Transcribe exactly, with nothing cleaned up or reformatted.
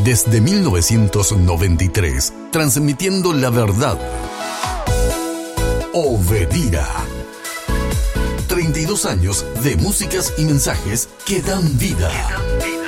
desde mil novecientos noventa y tres, transmitiendo la verdad. Obedira. treinta y dos años de músicas y mensajes que dan vida. Que dan vida.